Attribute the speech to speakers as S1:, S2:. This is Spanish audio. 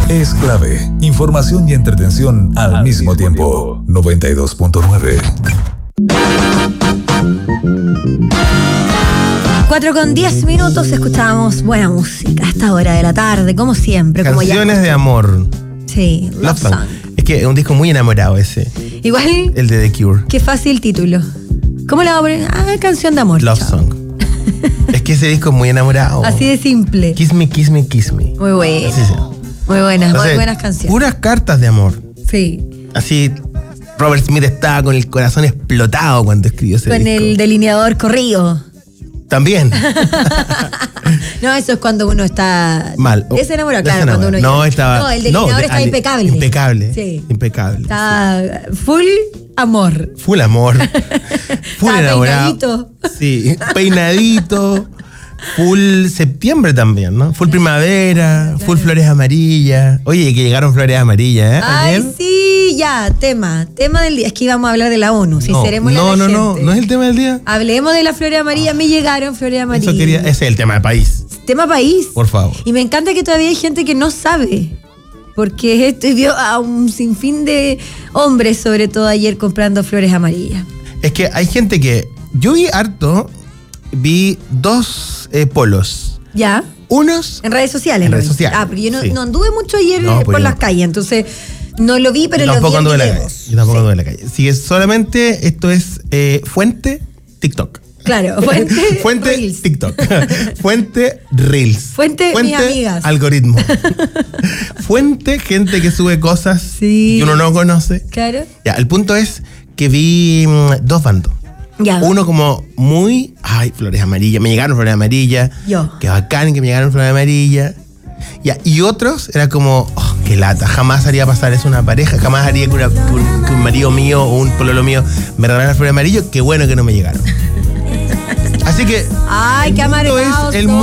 S1: es clave. Información y entretención al mismo tiempo. 92.9.
S2: 4:10, escuchamos buena música a esta hora de la tarde, como siempre.
S3: Canciones de amor.
S2: Sí, Love Song.
S3: Es que es un disco muy enamorado ese.
S2: Igual.
S3: El de The Cure.
S2: Qué fácil título. ¿Cómo le vamos a poner? Canción de amor.
S3: Love
S2: chao.
S3: Song. Es que ese disco es muy enamorado.
S2: Así de simple.
S3: Kiss me, kiss me, kiss me.
S2: Muy buena.
S3: Sí.
S2: Muy buenas,
S3: Entonces,
S2: muy buenas canciones.
S3: Puras cartas de amor.
S2: Sí.
S3: Así, Robert Smith estaba con el corazón explotado cuando escribió ese disco.
S2: Con el delineador corrido.
S3: También.
S2: No, eso es cuando uno está
S3: mal.
S2: Es enamorado, claro, cuando uno
S3: no, estaba.
S2: No, el delineador está impecable.
S3: Impecable.
S2: Sí.
S3: Impecable.
S2: Está full amor.
S3: Full amor. Full
S2: está
S3: enamorado.
S2: Peinadito.
S3: Sí, peinadito. Full septiembre también, ¿no? Full primavera, full flores amarillas. Oye, que llegaron flores amarillas, ¿eh?
S2: Ay,
S3: ¿Ayer?
S2: sí, ya, tema del día. Es que íbamos a hablar de la ONU, sinceremos
S3: no,
S2: a la
S3: no,
S2: gente.
S3: no es el tema del día.
S2: Hablemos de las flores amarillas, me llegaron flores amarillas.
S3: Eso quería, ese es el tema del país.
S2: Tema país.
S3: Por favor.
S2: Y me encanta que todavía hay gente que no sabe. Porque esto vio a un sinfín de hombres, sobre todo ayer, comprando flores amarillas.
S3: Es que hay gente que. Yo vi dos polos.
S2: ¿Ya?
S3: Unos.
S2: En redes sociales.
S3: En redes sociales.
S2: Ah, pero yo
S3: sí.
S2: no anduve mucho ayer
S3: No,
S2: por
S3: pues
S2: las calles, entonces no lo vi, pero
S3: Yo
S2: lo vi
S3: tampoco
S2: en
S3: anduve en la
S2: videos.
S3: calle. Yo tampoco anduve en la calle. Así que solamente esto es fuente TikTok.
S2: Claro,
S3: Fuente
S2: Reels.
S3: TikTok. Fuente Reels.
S2: Fuente mis amigas.
S3: Algoritmo. Fuente gente que sube cosas
S2: Sí.
S3: que uno no conoce.
S2: Claro.
S3: Ya, el punto es que vi dos bandos.
S2: Ya.
S3: Uno como muy, ay, flores amarillas, me llegaron flores amarillas.
S2: Yo.
S3: Qué bacán que me llegaron flores amarillas. Ya, y otros era como, oh, qué lata, jamás haría pasar eso a una pareja, jamás haría que un marido mío o un pololo mío me regalara flores amarillas, qué bueno que no me llegaron. Así que
S2: Ay, qué
S3: el mundo
S2: amargados
S3: es el
S2: son.